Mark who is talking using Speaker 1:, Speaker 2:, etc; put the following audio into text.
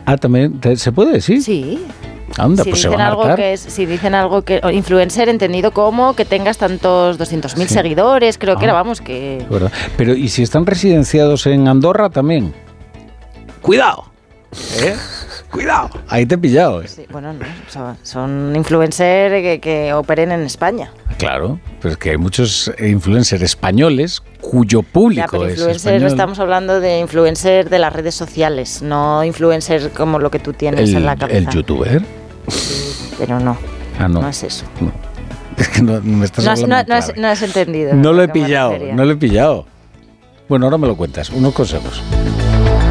Speaker 1: Ah, también, ¿se puede decir?
Speaker 2: Sí.
Speaker 1: Anda,
Speaker 2: si
Speaker 1: pues se
Speaker 2: dicen
Speaker 1: van a
Speaker 2: algo
Speaker 1: hartar.
Speaker 2: si dicen algo que... Influencer entendido como que tengas tantos 200.000 seguidores, creo que era, vamos, que...
Speaker 1: ¿Verdad? Pero, ¿y si están residenciados en Andorra también? ¡Cuidado! ¡Cuidado! Ahí te he pillado.
Speaker 2: Sí, bueno, no, son influencers que operen en España.
Speaker 1: Claro, pero es que hay muchos influencers españoles cuyo público
Speaker 2: pero
Speaker 1: es
Speaker 2: influencer,
Speaker 1: español.
Speaker 2: estamos hablando de influencer de las redes sociales, no influencer como lo que tú tienes en la cabeza.
Speaker 1: ¿El youtuber?
Speaker 2: Sí, pero no.
Speaker 1: Ah, no.
Speaker 2: No es eso.
Speaker 1: No. Es que no me estás hablando en clave.
Speaker 2: No has entendido.
Speaker 1: No lo he pillado. Bueno, ahora me lo cuentas. Unos consejos.